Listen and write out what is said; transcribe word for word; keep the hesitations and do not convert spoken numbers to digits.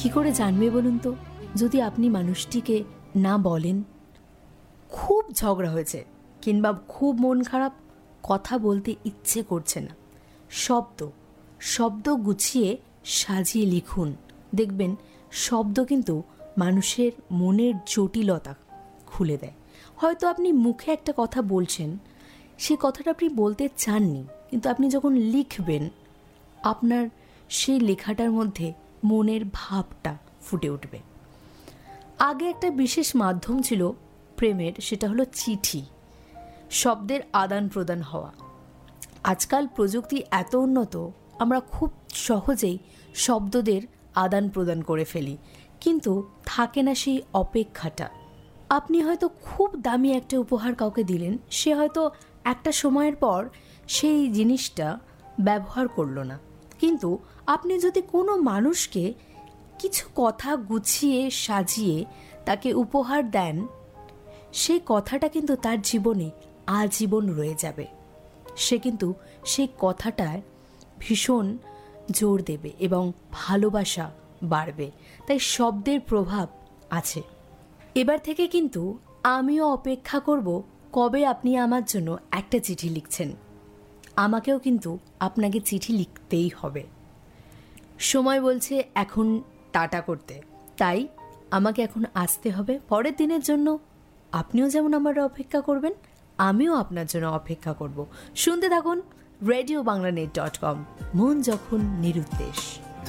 কি করে জানবে বলুন তো, যদি আপনি মানুষটিকে না বলেন খুব ঝগড়া হয়েছে কিংবা খুব মন খারাপ, কথা বলতে ইচ্ছে করছে না, শব্দ শব্দ গুছিয়ে সাজিয়ে লিখুন। দেখবেন শব্দ কিন্তু মানুষের মনের জটিলতা খুলে দেয়। হয়তো আপনি মুখে একটা কথা বলছেন, সেই কথাটা আপনি বলতে চাননি, কিন্তু আপনি যখন লিখবেন আপনার সেই লেখাটার মধ্যে মনের ভাবটা ফুটে উঠবে। আগে একটা বিশেষ মাধ্যম ছিল প্রেমের, সেটা হলো চিঠি, শব্দের আদান প্রদান হওয়া। আজকাল প্রযুক্তি এত উন্নত, আমরা খুব সহজেই শব্দদের আদান প্রদান করে ফেলি, কিন্তু থাকে না সেই অপেক্ষাটা। আপনি হয়তো খুব দামি একটা উপহার কাউকে দিলেন, সে হয়তো একটা সময়ের পর সেই জিনিসটা ব্যবহার করলো না, কিন্তু আপনি যদি কোনো মানুষকে কিছু কথা গুছিয়ে সাজিয়ে তাকে উপহার দেন, সেই কথাটা কিন্তু তার জীবনে আজীবন রয়ে যাবে। সে কিন্তু সেই কথাটায় ভীষণ জোর দেবে এবং ভালোবাসা বাড়বে। তাই শব্দের প্রভাব আছে। এবার থেকে কিন্তু আমিও অপেক্ষা করব কবে আপনি আমার জন্য একটা চিঠি লিখছেন। আমাকেও কিন্তু আপনাকে চিঠি লিখতেই হবে। সময় বলছে এখন টাটা করতে, তাই আমাকে এখন আসতে হবে। পরের দিনের জন্য আপনিও যেমন আমার অপেক্ষা করবেন, আমিও আপনার জন্য অপেক্ষা করব। শুনতে থাকুন radio Bangla net dot com, মন যখন নিরুদ্দেশ।